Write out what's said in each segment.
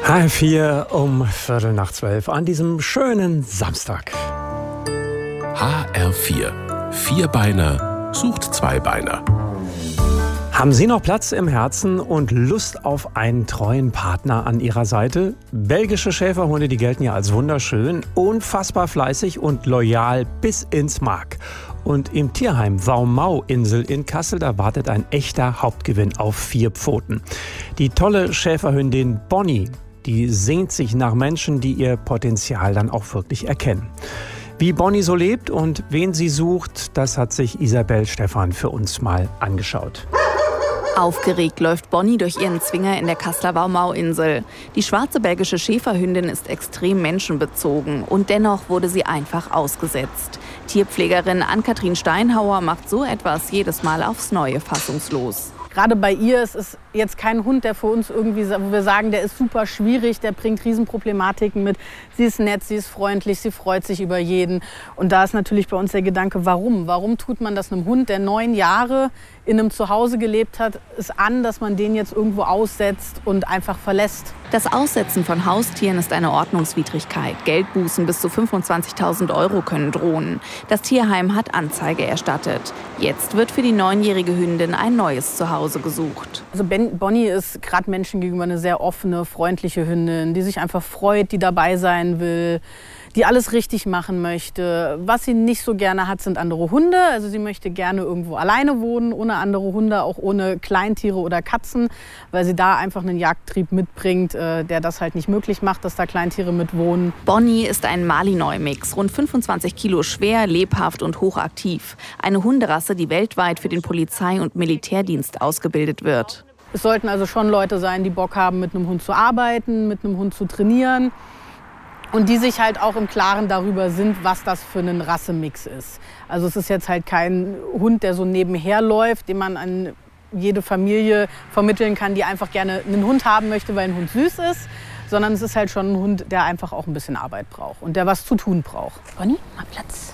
HR4 um 11:15 an diesem schönen Samstag. HR4. Vierbeiner sucht Zweibeiner. Haben Sie noch Platz im Herzen und Lust auf einen treuen Partner an Ihrer Seite? Belgische Schäferhunde, die gelten ja als wunderschön, unfassbar fleißig und loyal bis ins Mark. Und im Tierheim Vaumau-Insel in Kassel, da wartet ein echter Hauptgewinn auf 4 Pfoten. Die tolle Schäferhündin Bonnie, die sehnt sich nach Menschen, die ihr Potenzial dann auch wirklich erkennen. Wie Bonnie so lebt und wen sie sucht, das hat sich Isabel Stephan für uns mal angeschaut. Aufgeregt läuft Bonnie durch ihren Zwinger in der Kasseler Vaumau-Insel. Die schwarze belgische Schäferhündin ist extrem menschenbezogen und dennoch wurde sie einfach ausgesetzt. Tierpflegerin Ann-Kathrin Steinhauer macht so etwas jedes Mal aufs Neue fassungslos. Gerade bei ihr ist es jetzt kein Hund, der für uns irgendwie, wo wir sagen, der ist super schwierig, der bringt Riesenproblematiken mit. Sie ist nett, sie ist freundlich, sie freut sich über jeden. Und da ist natürlich bei uns der Gedanke, warum? Warum tut man das einem Hund, der 9 Jahre in einem Zuhause gelebt hat, es an, dass man den jetzt irgendwo aussetzt und einfach verlässt? Das Aussetzen von Haustieren ist eine Ordnungswidrigkeit. Geldbußen bis zu 25.000 € können drohen. Das Tierheim hat Anzeige erstattet. Jetzt wird für die 9-jährige Hündin ein neues Zuhause gesucht. Also Bonnie ist gerade Menschen gegenüber eine sehr offene, freundliche Hündin, die sich einfach freut, die dabei sein will, die alles richtig machen möchte. Was sie nicht so gerne hat, sind andere Hunde. Also sie möchte gerne irgendwo alleine wohnen, ohne andere Hunde, auch ohne Kleintiere oder Katzen, weil sie da einfach einen Jagdtrieb mitbringt, der das halt nicht möglich macht, dass da Kleintiere mit wohnen. Bonnie ist ein Malinois-Mix, rund 25 Kilo schwer, lebhaft und hochaktiv. Eine Hunderasse, die weltweit für den Polizei- und Militärdienst ausgebildet wird. Es sollten also schon Leute sein, die Bock haben, mit einem Hund zu arbeiten, mit einem Hund zu trainieren. Und die sich halt auch im Klaren darüber sind, was das für ein Rassemix ist. Also es ist jetzt halt kein Hund, der so nebenher läuft, den man an jede Familie vermitteln kann, die einfach gerne einen Hund haben möchte, weil ein Hund süß ist. Sondern es ist halt schon ein Hund, der einfach auch ein bisschen Arbeit braucht und der was zu tun braucht. Bonnie, mal Platz.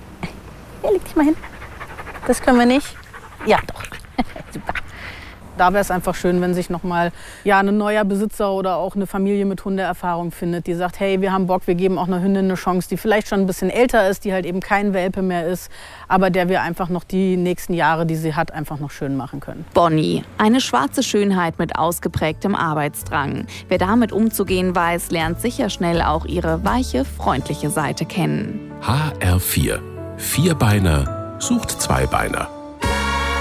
Ja, leg dich mal hin. Das können wir nicht. Ja, doch. Super. Da wäre es einfach schön, wenn sich nochmal ein neuer Besitzer oder auch eine Familie mit Hundeerfahrung findet, die sagt, hey, wir haben Bock, wir geben auch einer Hündin eine Chance, die vielleicht schon ein bisschen älter ist, die halt eben kein Welpe mehr ist, aber der wir einfach noch die nächsten Jahre, die sie hat, einfach noch schön machen können. Bonnie, eine schwarze Schönheit mit ausgeprägtem Arbeitsdrang. Wer damit umzugehen weiß, lernt sicher schnell auch ihre weiche, freundliche Seite kennen. HR4. Vierbeiner sucht Zweibeiner.